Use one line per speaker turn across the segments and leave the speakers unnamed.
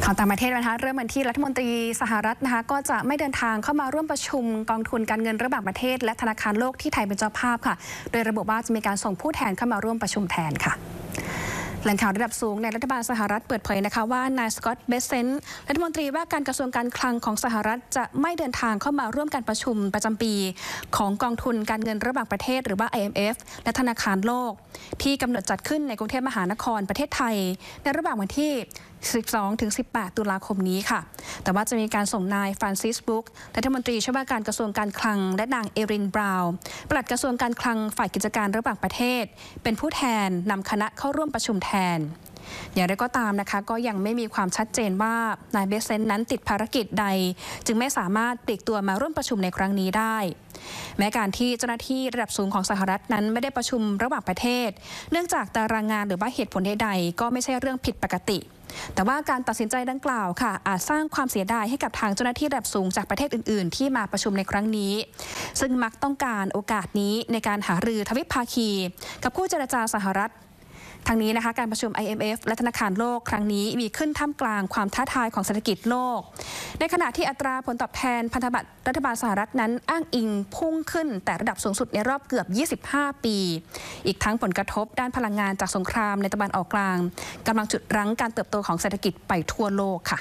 ข่าวต่างประเทศนะคะเริ่มกันที่รัฐมนตรีสหรัฐนะคะก็จะไม่เดินทางเข้ามาร่วมประชุมกองทุนการเงินระหว่างประเทศและธนาคารโลกที่ไทยเป็นเจ้าภาพค่ะโดยระบุว่าจะมีการส่งผู้แทนเข้ามาร่วมประชุมแทนค่ะแหล่งข่าวระดับสูงในรัฐบาลสหรัฐเปิดเผยนะคะว่านายสกอตต์เบสเซนต์รัฐมนตรีว่าการกระทรวงการคลังของสหรัฐจะไม่เดินทางเข้ามาร่วมการประชุมประจำปีของกองทุนการเงินระหว่างประเทศหรือว่า IMF และธนาคารโลกที่กำหนดจัดขึ้นในกรุงเทพมหานครประเทศไทยในระหว่างวันที่12-18 ตุลาคมนี้ค่ะแต่ว่าจะมีการส่งนายฟรานซิสบุ๊กรัฐมนตรีช่วยว่าการกระทรวงการคลังและนางเอรินบราวน์ปลัดกระทรวงการคลังฝ่ายกิจการระหว่างประเทศเป็นผู้แทนนำคณะเข้าร่วมประชุมแทนอย่างไรก็ตามนะคะก็ยังไม่มีความชัดเจนว่านายเบสเซนต์นั้นติดภารกิจใดจึงไม่สามารถปลีกตัวมาร่วมประชุมในครั้งนี้ได้แม้การที่เจ้าหน้าที่ระดับสูงของสหรัฐนั้นไม่ได้ประชุมระหว่างประเทศเนื่องจากตารางงานหรือว่าเหตุผลใดๆก็ไม่ใช่เรื่องผิดปกติแต่ว่าการตัดสินใจดังกล่าวค่ะอาจสร้างความเสียดายให้กับทางเจ้าหน้าที่ระดับสูงจากประเทศอื่นๆที่มาประชุมในครั้งนี้ซึ่งมักต้องการโอกาสนี้ในการหารือทวิภาคีกับผู้เจรจาสหรัฐทางนี้นะคะการประชุม IMF และธนาคารโลกครั้งนี้มีขึ้นท่ามกลางความท้าทายของเศรษฐกิจโลกในขณะที่อัตราผลตอบแทนพันธบัตรรัฐบาลสหรัฐนั้นอ้างอิงพุ่งขึ้นแต่ระดับสูงสุดในรอบเกือบ25 ปีอีกทั้งผลกระทบด้านพลังงานจากสงครามในตะวันออกกลางกำลังจุดรั้งการเติบโตของเศรษฐกิจไปทั่วโลกค่ะ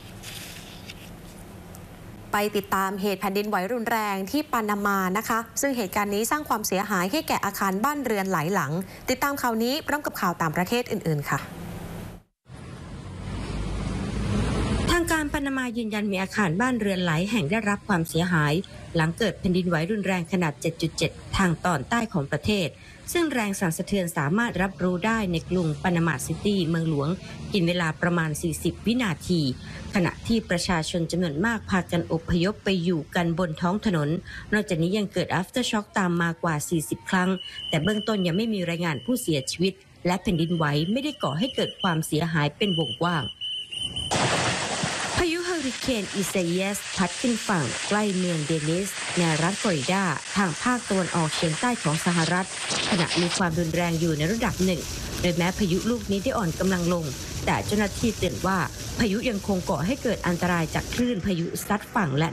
ไปติดตามเหตุแผ่นดินไหวรุนแรงที่ปานามานะคะซึ่งเหตุการณ์นี้สร้างความเสียหายให้แก่อาคารบ้านเรือนหลายหลังติดตามข่าวนี้พร้อมกับข่าวต่างประเทศอื่นๆค่ะทางการปานามายืนยันมีอาคารบ้านเรือนหลายแห่งได้รับความเสียหายหลังเกิดแผ่นดินไหวรุนแรงขนาด 7.7 ทางตอนใต้ของประเทศซึ่งแรงสั่นสะเทือนสามารถรับรู้ได้ในกรุงปานามาซิตี้เมืองหลวงกินเวลาประมาณ40 วินาทีขณะที่ประชาชนจำนวนมากพากันอพยพไปอยู่กันบนท้องถนนนอกจากนี้ยังเกิด after shock ตามมากว่า40 ครั้งแต่เบื้องต้นยังไม่มีรายงานผู้เสียชีวิตและแผ่นดินไหวไม่ได้ก่อให้เกิดความเสียหายเป็นวงกว้างพายุเฮอริเคนอิซาเอียสพัดขึ้นฝั่งใกล้เมืองเดนิสในรัฐฟลอริดาทางภาคตะวันออกเฉียงใต้ของสหรัฐขณะมีความรุนแรงอยู่ในระดับหนึ่งโดยแม้พายุลูกนี้ได้อ่อนกำลังลงแต่เจ้าหน้าที่เตือนว่าพายุยังคงก่อให้เกิดอันตรายจากคลื่นพายุซัดฝั่งและ